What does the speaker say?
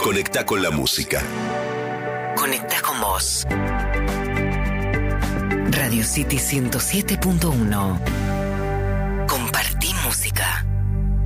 Conectá con la música. Conectá con vos. Radio City 107.1.